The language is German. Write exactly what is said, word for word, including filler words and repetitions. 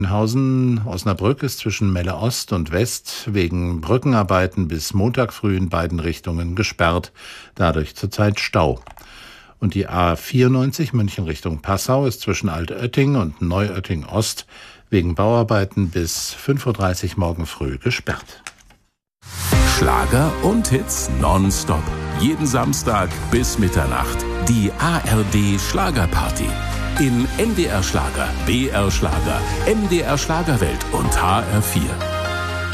Hausen Osnabrück ist zwischen Melle Ost und West wegen Brückenarbeiten bis Montag früh in beiden Richtungen gesperrt, dadurch zurzeit Stau. Und die A vierundneunzig München Richtung Passau ist zwischen Altötting und Neuötting Ost wegen Bauarbeiten bis fünf Uhr dreißig morgen früh gesperrt. Schlager und Hits nonstop. Jeden Samstag bis Mitternacht. Die A R D Schlagerparty. In N D R Schlager, B R Schlager, M D R Schlagerwelt und H R vier.